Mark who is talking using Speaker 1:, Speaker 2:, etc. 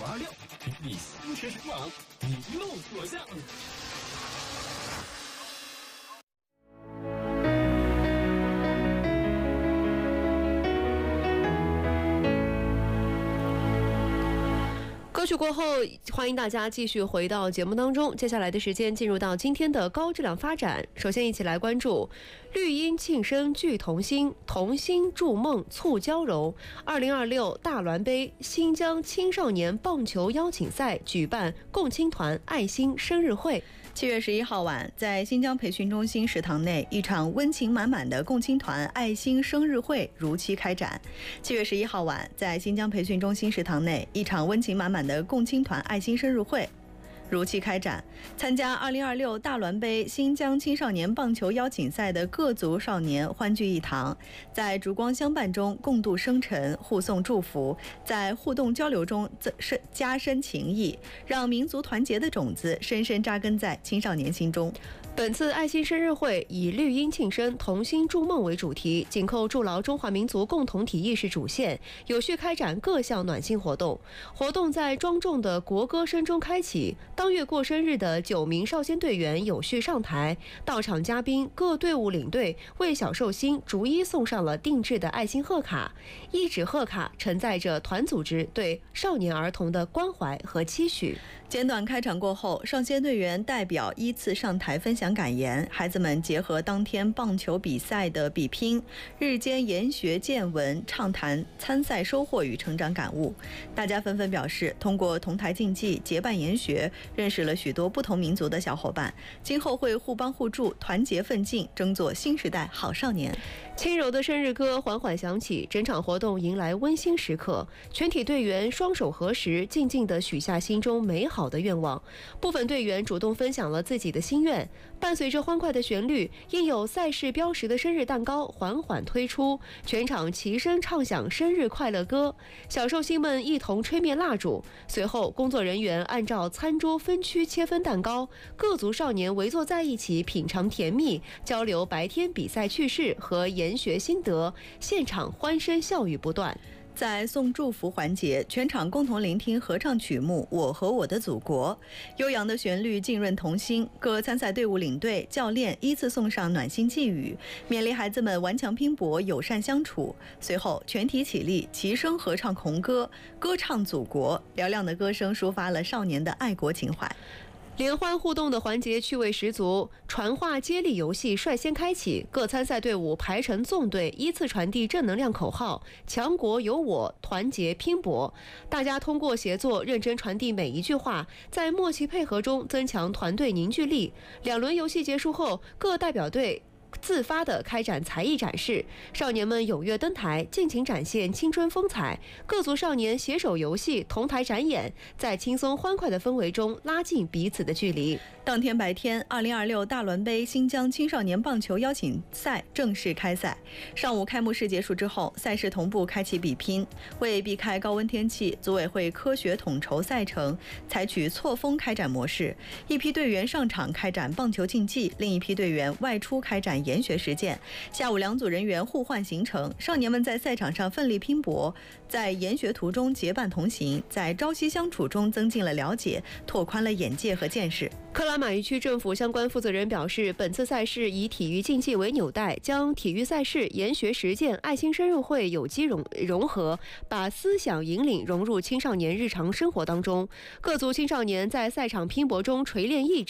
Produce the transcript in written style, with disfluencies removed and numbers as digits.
Speaker 1: 926，与新驰神网一路所向。
Speaker 2: 歌曲过后，欢迎大家继续回到节目当中。接下来的时间进入到今天的高质量发展。首先一起来关注绿荫庆生聚同心，同心筑梦促交融。2026大滦杯新疆青少年棒球邀请赛举办共青团爱心生日会。
Speaker 3: 7月11号晚，在新疆培训中心食堂内，一场温情满满的共青团爱心生日会如期开展。7月11号晚，在新疆培训中心食堂内，一场温情满满的共青团爱心生日会如期开展。参加2026大滦杯新疆青少年棒球邀请赛的各族少年欢聚一堂，在烛光相伴中共度生辰，互送祝福，在互动交流中加深情谊，让民族团结的种子深深扎根在青少年心中。
Speaker 2: 本次爱心生日会以绿荫庆生、同心筑梦为主题，紧扣筑牢中华民族共同体意识主线，有序开展各项暖心活动。活动在庄重的国歌声中开启。当月过生日的9名少先队员有序上台，到场嘉宾各队伍领队为小寿星逐一送上了定制的爱心贺卡。一纸贺卡承载着团组织对少年儿童的关怀和期许。
Speaker 3: 简短开场过后，少先队员代表依次上台分享感言，孩子们结合当天棒球比赛的比拼，日间研学见闻，畅谈参赛收获与成长感悟。大家纷纷表示，通过同台竞技、结伴研学，认识了许多不同民族的小伙伴，今后会互帮互助，团结奋进，争做新时代好少年。
Speaker 2: 轻柔的生日歌缓缓响起，整场活动迎来温馨时刻。全体队员双手合十，静静地许下心中美好的愿望。部分队员主动分享了自己的心愿。伴随着欢快的旋律，印有赛事标识的生日蛋糕缓缓推出，全场齐声唱响生日快乐歌。小寿星们一同吹灭蜡烛。随后，工作人员按照餐桌分区切分蛋糕，各族少年围坐在一起品尝甜蜜，交流白天比赛趣事和研学心得，现场欢声笑语不断。
Speaker 3: 在送祝福环节，全场共同聆听合唱曲目《我和我的祖国》，悠扬的旋律浸润童心。各参赛队伍领队、教练依次送上暖心寄语，勉励孩子们顽强拼搏、友善相处。随后，全体起立，齐声合唱红歌，歌唱祖国。嘹亮的歌声抒发了少年的爱国情怀。
Speaker 2: 联欢互动的环节趣味十足，传话接力游戏率先开启，各参赛队伍排成纵队，依次传递正能量口号：强国有我，团结拼搏。大家通过协作认真传递每一句话，在默契配合中增强团队凝聚力。2轮游戏结束后，各代表队自发地开展才艺展示，少年们踊跃登台，尽情展现青春风采。各族少年携手游戏，同台展演，在轻松欢快的氛围中拉近彼此的距离。
Speaker 3: 当天白天，2026大滦杯新疆青少年棒球邀请赛正式开赛。上午开幕式结束之后，赛事同步开启比拼。为避开高温天气，组委会科学统筹赛程，采取错峰开展模式。一批队员上场开展棒球竞技，另一批队员外出开展研学实践。下午2组人员互换行程，少年们在赛场上奋力拼搏，在研学途中结伴同行，在朝夕相处中增进了了解，拓宽了眼界和见识。
Speaker 2: 克拉玛依区政府相关负责人表示，本次赛事以体育竞技为纽带，将体育赛事、研学实践、爱心生日会有机融合，把思想引领融入青少年日常生活当中。各族青少年在赛场拼搏中锤炼意志。